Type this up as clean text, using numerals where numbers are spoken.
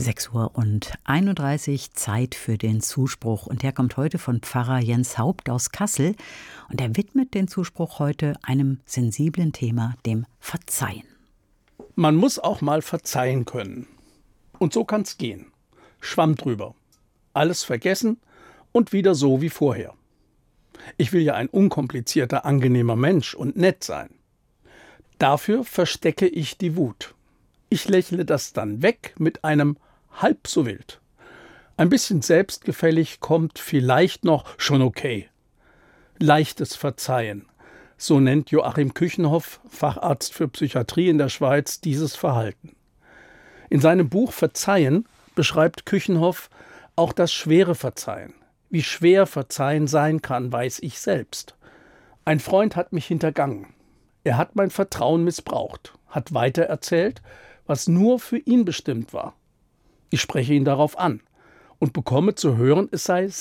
6:31 Uhr, Zeit für den Zuspruch. Und der kommt heute von Pfarrer Jens Haupt aus Kassel. Und er widmet den Zuspruch heute einem sensiblen Thema, dem Verzeihen. Man muss auch mal verzeihen können. Und so kann's gehen. Schwamm drüber. Alles vergessen und wieder so wie vorher. Ich will ja ein unkomplizierter, angenehmer Mensch und nett sein. Dafür verstecke ich die Wut. Ich lächle das dann weg mit einem halb so wild. Ein bisschen selbstgefällig kommt vielleicht noch schon okay. Leichtes Verzeihen. So nennt Joachim Küchenhoff, Facharzt für Psychiatrie in der Schweiz, dieses Verhalten. In seinem Buch Verzeihen beschreibt Küchenhoff auch das schwere Verzeihen. Wie schwer Verzeihen sein kann, weiß ich selbst. Ein Freund hat mich hintergangen. Er hat mein Vertrauen missbraucht, hat weitererzählt, was nur für ihn bestimmt war. Ich spreche ihn darauf an und bekomme zu hören, es sei